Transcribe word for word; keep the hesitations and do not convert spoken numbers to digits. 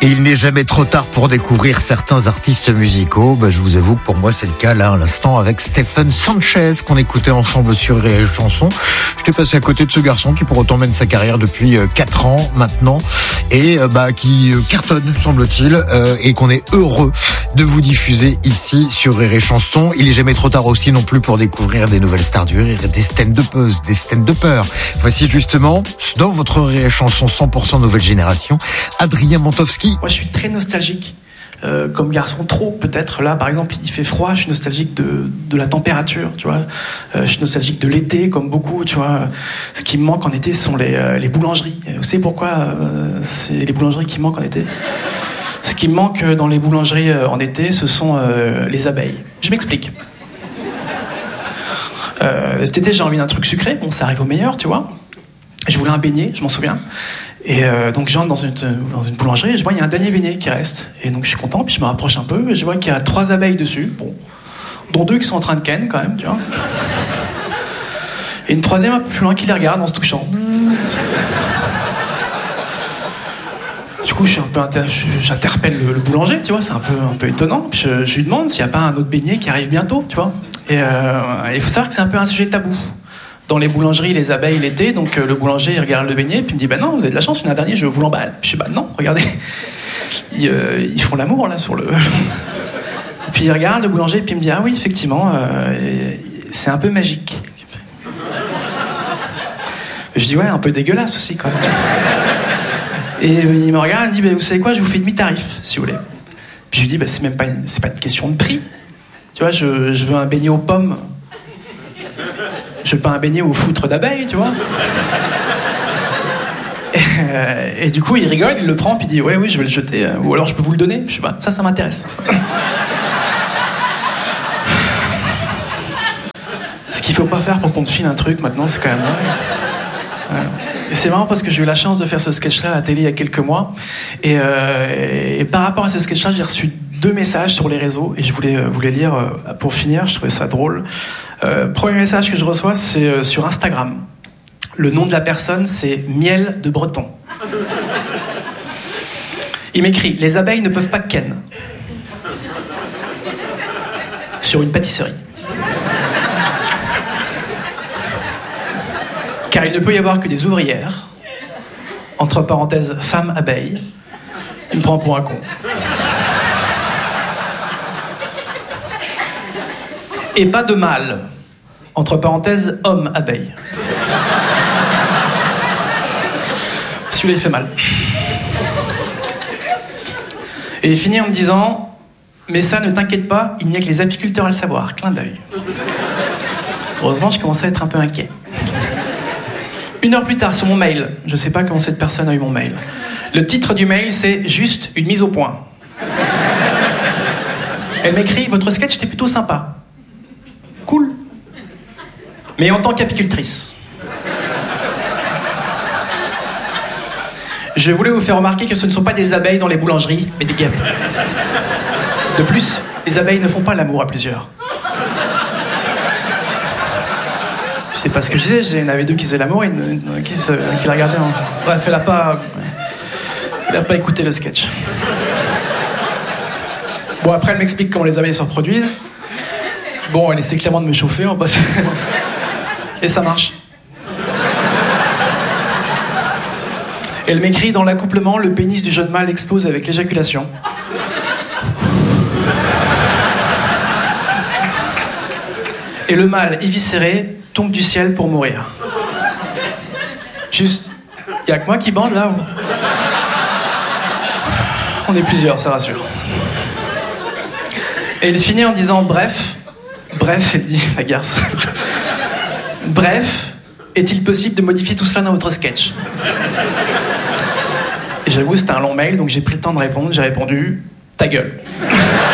Et il n'est jamais trop tard pour découvrir certains artistes musicaux. Bah, je vous avoue que pour moi, c'est le cas là, à l'instant, avec Stephen Sanchez, qu'on écoutait ensemble sur Rire et Chanson. J'étais passé à côté de ce garçon qui pour autant mène sa carrière depuis quatre ans maintenant et bah, qui cartonne, semble-t-il, euh, et qu'on est heureux de vous diffuser ici sur Rire et Chanson. Il est jamais trop tard aussi non plus pour découvrir des nouvelles stars du rire, des stand-uppers, des stand-uppers. Voici justement, dans votre Rire et Chanson cent pour cent nouvelle génération, Adrien Montowski. Moi, je suis très nostalgique. Euh, comme garçon, trop peut-être. Là, par exemple, il fait froid, je suis nostalgique de, de la température, tu vois. Euh, je suis nostalgique de l'été, comme beaucoup, tu vois. Ce qui me manque en été, ce sont les, euh, les boulangeries. Vous savez pourquoi euh, c'est les boulangeries qui me manquent en été ? Ce qui me manque dans les boulangeries euh, en été, ce sont euh, les abeilles. Je m'explique. Euh, cet été, j'ai envie d'un truc sucré. Bon, ça arrive au meilleur, tu vois. Je voulais un beignet, je m'en souviens. Et euh, donc j'entre dans une, dans une boulangerie et je vois il y a un dernier beignet qui reste. Et donc je suis content, puis je me rapproche un peu et je vois qu'il y a trois abeilles dessus, bon, dont deux qui sont en train de ken quand même, tu vois. Et une troisième un peu plus loin qui les regarde en se touchant. Du coup je suis un peu inter... j'interpelle le, le boulanger, tu vois, c'est un peu, un peu étonnant. Puis je, je lui demande s'il n'y a pas un autre beignet qui arrive bientôt, tu vois. Et euh, il faut savoir que c'est un peu un sujet tabou. Dans les boulangeries, les abeilles l'été, donc euh, le boulanger il regarde le beignet, puis il me dit bah non, vous avez de la chance, il y en a un dernier, je vous l'emballe. Puis je dis bah non, regardez, ils, euh, ils font l'amour là sur le. Et puis il regarde le boulanger, puis il me dit ah oui, effectivement, euh, c'est un peu magique. Je dis ouais, un peu dégueulasse aussi quand même. Et il me regarde, il me dit bah, vous savez quoi, je vous fais demi-tarif si vous voulez. Puis je lui dis bah c'est même pas une, c'est pas une question de prix. Tu vois, je, je veux un beignet aux pommes. Je veux pas un beignet au foutre d'abeilles, tu vois. Et, euh, et du coup, il rigole, il le prend, puis il dit ouais, oui, je vais le jeter. Euh, ou alors je peux vous le donner. Je sais pas, ça, ça m'intéresse. Ce qu'il faut pas faire pour qu'on te file un truc maintenant, c'est quand même vrai. Ouais. Et c'est marrant parce que j'ai eu la chance de faire ce sketch-là à la télé il y a quelques mois. Et, euh, et par rapport à ce sketch-là, j'ai reçu deux messages sur les réseaux et je voulais euh, vous les lire euh, pour finir. Je trouvais ça drôle. Euh, premier message que je reçois, c'est euh, sur Instagram. Le nom de la personne, c'est Miel de Breton. Il m'écrit « Les abeilles ne peuvent pas ken » sur une pâtisserie. Car il ne peut y avoir que des ouvrières, entre parenthèses femmes abeilles. Il me prend pour un con. Et pas de mâle, entre parenthèses homme abeille. Celui-là il fait mal. Et il finit en me disant mais ça ne t'inquiète pas, il n'y a que les apiculteurs à le savoir. Clin d'œil. Heureusement je commençais à être un peu inquiet. Une heure plus tard, sur mon mail, je sais pas comment cette personne a eu mon mail. Le titre du mail, c'est juste une mise au point. Elle m'écrit « Votre sketch était plutôt sympa. Cool. Mais en tant qu'apicultrice. Je voulais vous faire remarquer que ce ne sont pas des abeilles dans les boulangeries, mais des guêpes. De plus, les abeilles ne font pas l'amour à plusieurs. » C'est pas ce que je disais, il y en avait deux qui faisaient l'amour et une, une, qui, se, qui la regardaient en... Bref, elle a pas... Elle a pas écouté le sketch. Bon, après, elle m'explique comment les abeilles se reproduisent. Bon, elle essaie clairement de me chauffer, on passe... Et ça marche. Elle m'écrit, dans l'accouplement, le pénis du jeune mâle explose avec l'éjaculation. Et le mâle, éviscéré, tombe du ciel pour mourir. Juste, y'a que moi qui bande là ou... On est plusieurs, ça rassure. Et il finit en disant bref, bref, elle dit la garce. Bref, est-il possible de modifier tout cela dans votre sketch ? Et j'avoue, c'était un long mail, donc j'ai pris le temps de répondre. J'ai répondu ta gueule.